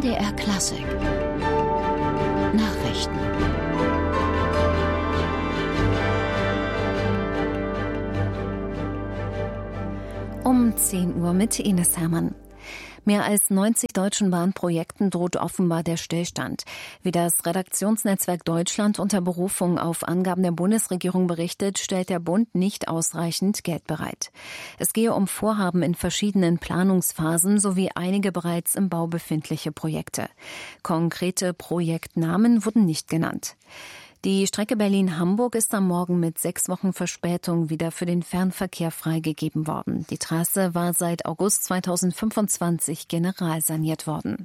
MDR Klassik Nachrichten. Um 10 Uhr mit Ines Hermann. Mehr als 90 deutschen Bahnprojekten droht offenbar der Stillstand. Wie das Redaktionsnetzwerk Deutschland unter Berufung auf Angaben der Bundesregierung berichtet, stellt der Bund nicht ausreichend Geld bereit. Es gehe um Vorhaben in verschiedenen Planungsphasen sowie einige bereits im Bau befindliche Projekte. Konkrete Projektnamen wurden nicht genannt. Die Strecke Berlin-Hamburg ist am Morgen mit 6 Wochen Verspätung wieder für den Fernverkehr freigegeben worden. Die Trasse war seit August 2025 generalsaniert worden.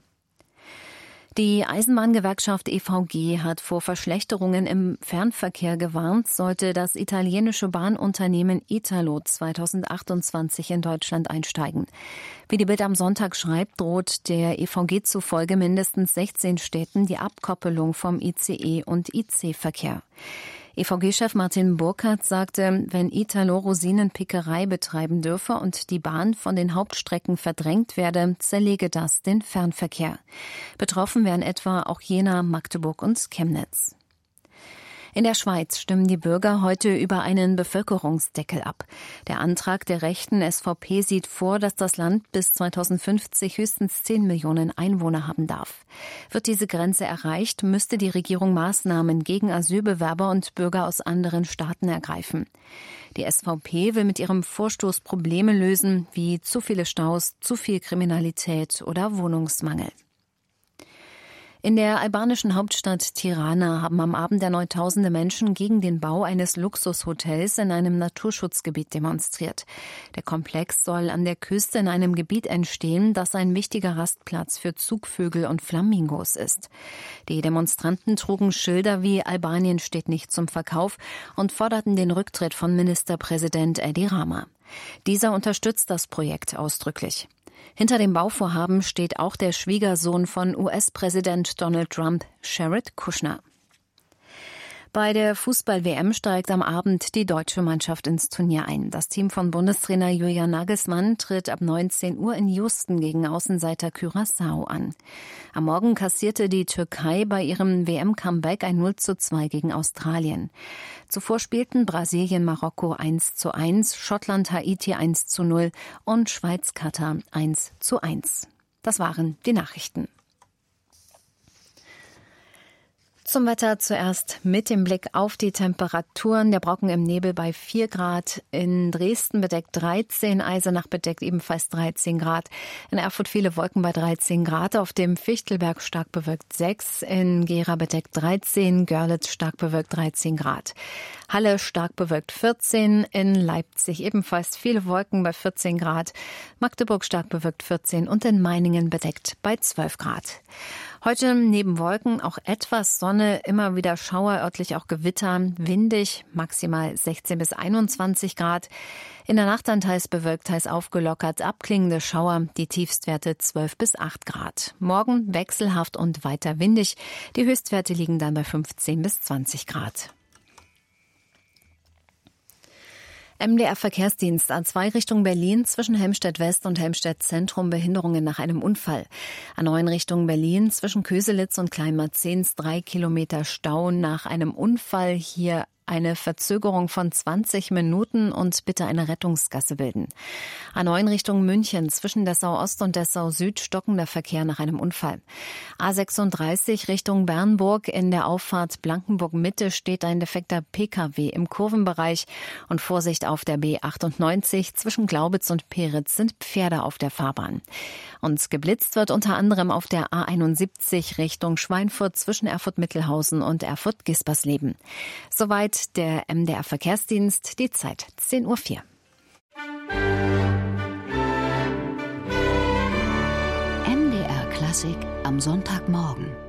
Die Eisenbahngewerkschaft EVG hat vor Verschlechterungen im Fernverkehr gewarnt, sollte das italienische Bahnunternehmen Italo 2028 in Deutschland einsteigen. Wie die Bild am Sonntag schreibt, droht der EVG zufolge mindestens 16 Städten die Abkoppelung vom ICE- und IC-Verkehr. EVG-Chef Martin Burkhardt sagte, wenn Italo Rosinenpickerei betreiben dürfe und die Bahn von den Hauptstrecken verdrängt werde, zerlege das den Fernverkehr. Betroffen wären etwa auch Jena, Magdeburg und Chemnitz. In der Schweiz stimmen die Bürger heute über einen Bevölkerungsdeckel ab. Der Antrag der rechten SVP sieht vor, dass das Land bis 2050 höchstens 10 Millionen Einwohner haben darf. Wird diese Grenze erreicht, müsste die Regierung Maßnahmen gegen Asylbewerber und Bürger aus anderen Staaten ergreifen. Die SVP will mit ihrem Vorstoß Probleme lösen, wie zu viele Staus, zu viel Kriminalität oder Wohnungsmangel. In der albanischen Hauptstadt Tirana haben am Abend erneut tausende Menschen gegen den Bau eines Luxushotels in einem Naturschutzgebiet demonstriert. Der Komplex soll an der Küste in einem Gebiet entstehen, das ein wichtiger Rastplatz für Zugvögel und Flamingos ist. Die Demonstranten trugen Schilder wie „Albanien steht nicht zum Verkauf" und forderten den Rücktritt von Ministerpräsident Edi Rama. Dieser unterstützt das Projekt ausdrücklich. Hinter dem Bauvorhaben steht auch der Schwiegersohn von US-Präsident Donald Trump, Jared Kushner. Bei der Fußball-WM steigt am Abend die deutsche Mannschaft ins Turnier ein. Das Team von Bundestrainer Julian Nagelsmann tritt ab 19 Uhr in Houston gegen Außenseiter Curaçao an. Am Morgen kassierte die Türkei bei ihrem WM-Comeback ein 0:2 gegen Australien. Zuvor spielten Brasilien Marokko 1:1, Schottland Haiti 1:0 und Schweiz Katar 1:1. Das waren die Nachrichten. Zum Wetter zuerst mit dem Blick auf die Temperaturen. Der Brocken im Nebel bei 4 Grad, in Dresden bedeckt 13, Eisenach bedeckt ebenfalls 13 Grad, in Erfurt viele Wolken bei 13 Grad, auf dem Fichtelberg stark bewölkt 6, in Gera bedeckt 13, Görlitz stark bewölkt 13 Grad. Halle stark bewölkt 14, in Leipzig ebenfalls viele Wolken bei 14 Grad, Magdeburg stark bewölkt 14 und in Meiningen bedeckt bei 12 Grad. Heute neben Wolken auch etwas Sonne, immer wieder Schauer, örtlich auch Gewitter, windig, maximal 16 bis 21 Grad. In der Nacht dann teils bewölkt, teils aufgelockert, abklingende Schauer, die Tiefstwerte 12 bis 8 Grad. Morgen wechselhaft und weiter windig, die Höchstwerte liegen dann bei 15 bis 20 Grad. MDR Verkehrsdienst A2 Richtung Berlin zwischen Helmstedt West und Helmstedt Zentrum Behinderungen nach einem Unfall. A9 Richtung Berlin zwischen Köselitz und Kleinmarzens 3 Kilometer Stau nach einem Unfall. Hier eine Verzögerung von 20 Minuten und bitte eine Rettungsgasse bilden. A9 Richtung München zwischen Dessau Ost und Dessau Süd stockender Verkehr nach einem Unfall. A36 Richtung Bernburg in der Auffahrt Blankenburg Mitte steht ein defekter Pkw im Kurvenbereich und Vorsicht auf der B98 zwischen Glaubitz und Peritz sind Pferde auf der Fahrbahn. Und geblitzt wird unter anderem auf der A71 Richtung Schweinfurt zwischen Erfurt-Mittelhausen und Erfurt-Gispersleben. Soweit der MDR Verkehrsdienst, die Zeit 10:04 Uhr. MDR Klassik am Sonntagmorgen.